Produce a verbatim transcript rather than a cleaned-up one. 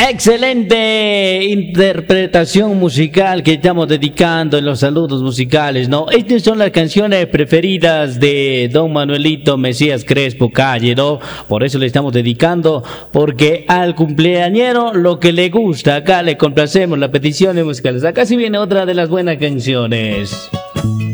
Excelente interpretación musical que estamos dedicando en los saludos musicales, ¿no? Estas son las canciones preferidas de don Manuelito Mesías Crespo Calle, ¿no? Por eso le estamos dedicando, porque al cumpleañero lo que le gusta, acá le complacemos las peticiones musicales. Acá sí viene otra de las buenas canciones.